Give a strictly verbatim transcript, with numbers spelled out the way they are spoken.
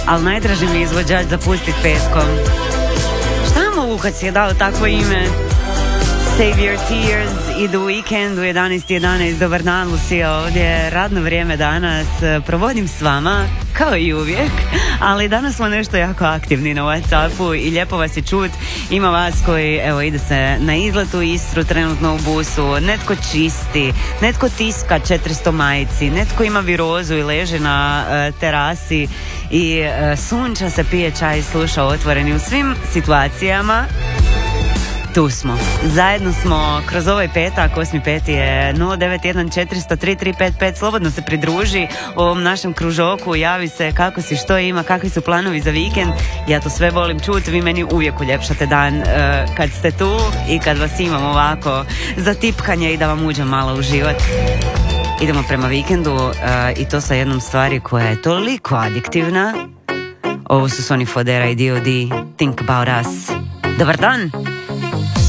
ali najdraži mi izvođač za pustit petkom. Šta mogu kad si je dao takvo ime? Save Your Tears i The Weeknd u jedanaest jedanaest. Dobar dan, Lucija, ovdje radno vrijeme danas provodim s vama kao i uvijek, ali danas smo nešto jako aktivni na WhatsAppu i lijepo vas je čut. Ima vas koji, evo, ide se na izlet u Istru trenutno u busu, netko čisti, netko tiska četiristo majici, netko ima virozu i leži na uh, terasi i uh, sunča se, pije čaj i sluša Otvoreni. U svim situacijama tu smo. Zajedno smo kroz ovaj petak. Osmi peti je nula devet jedan četiri nula tri tri pet pet. Slobodno se pridruži ovom našem kružoku, javi se kako si, što ima, kakvi su planovi za vikend. Ja to sve volim čuti. Vi meni uvijek uljepšate dan uh, kad ste tu i kad vas imam ovako za tipkanje i da vam uđem malo u život. Idemo prema vikendu uh, i to sa jednom stvari koja je toliko adiktivna. Ovo su Sony Fodera i D O D. Think About Us. Dobar dan!